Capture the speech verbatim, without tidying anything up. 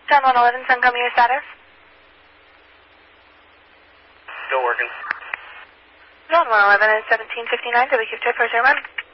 John one eleven, Suncom, your status? Still working. John one eleven is seventeen fifty-nine, W Q J for zero one.